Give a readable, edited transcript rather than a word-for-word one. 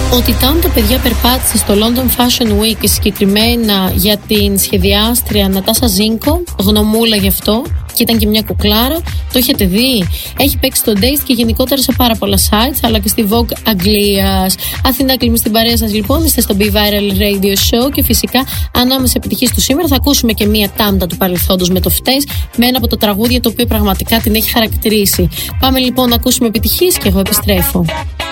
Ο Τιτάν τα παιδιά περπάτησε στο London Fashion Week και συγκεκριμένα για την σχεδιάστρια Νατάσα Ζίνκο, γνωμούλα γι' αυτό, και ήταν και μια κουκλάρα. Το έχετε δει? Έχει παίξει στο Dazed και γενικότερα σε πάρα πολλά sites, αλλά και στη Vogue Αγγλίας. Αθηνά κλείνουμε στην παρέα σας λοιπόν, είστε στο Be Viral Radio Show και φυσικά ανάμεσα επιτυχίες του σήμερα θα ακούσουμε και μια τάμτα του παρελθόντος με το φταίς, με ένα από τα τραγούδια το οποίο πραγματικά την έχει χαρακτηρίσει. Πάμε λοιπόν να ακούσουμε επιτυχίες και εγώ επιστρέφω.